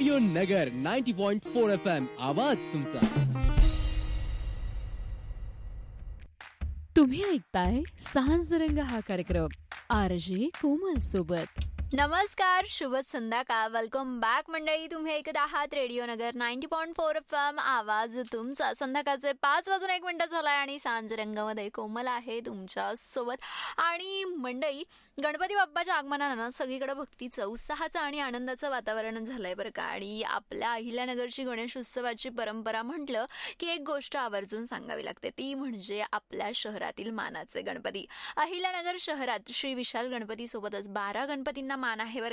Radio नगर 90.4 FM आवाज तुमचा. तुम्ही ऐकताय सांज रंग हा कार्यक्रम आरजे कोमल सोबत. नमस्कार, शुभ संध्याकाळ. वेलकम बॅक मंडळी. तुम्ही ऐकत आहात रेडिओ नगर 90.4 FM आवाज तुमचा. संध्याकाळचे 5:01 झालाय आणि सांज रंगामध्ये कोमल आहे तुमच्या सोबत. आणि मंडळी, गणपती बाप्पाच्या आगमनानं सगळीकडे भक्तीचं, उत्साहाचं आणि आनंदाचं वातावरण झालंय बरं का. आणि आपल्या अहिल्यानगरची गणेश उत्सवाची परंपरा म्हटलं की एक गोष्ट आवर्जून सांगावी लागते, ती म्हणजे आपल्या शहरातील मानाचे गणपती. अहिल्यानगर शहरात श्री विशाल गणपती सोबतच 12 गणपतींना मान आहे बरं